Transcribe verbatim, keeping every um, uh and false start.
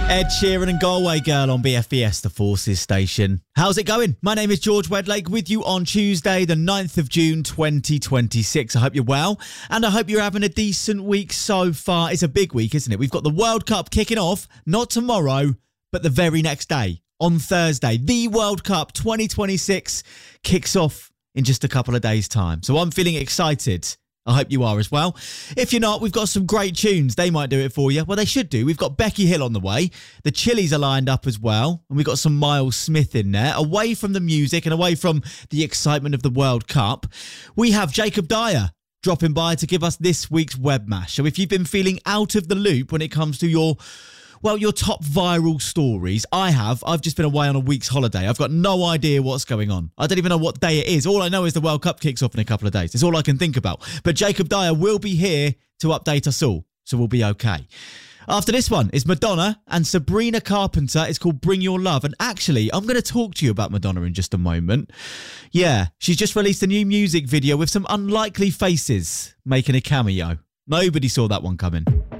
Ed Sheeran and Galway Girl on B F B S, the Forces station. How's it going? My name is George Wedlake with you on Tuesday, the ninth of June, twenty twenty-six. I hope you're well, and I hope you're having a decent week so far. It's a big week, isn't it? We've got the World Cup kicking off, not tomorrow, but the very next day, on Thursday. The World Cup twenty twenty-six kicks off in just a couple of days' time. So I'm feeling excited. I hope you are as well. If you're not, we've got some great tunes. They might do it for you. Well, they should do. We've got Becky Hill on the way. The Chili's are lined up as well. And we've got some Miles Smith in there. Away from the music and away from the excitement of the World Cup, we have Jacob Dyer dropping by to give us this week's Web Mash. So if you've been feeling out of the loop when it comes to your... well, your top viral stories, I have. I've just been away on a week's holiday. I've got no idea what's going on. I don't even know what day it is. All I know is the World Cup kicks off in a couple of days. It's all I can think about. But Jacob Dyer will be here to update us all, so we'll be okay. After this one is Madonna and Sabrina Carpenter. It's called Bring Your Love. And actually, I'm going to talk to you about Madonna in just a moment. Yeah, she's just released a new music video with some unlikely faces making a cameo. Nobody saw that one coming.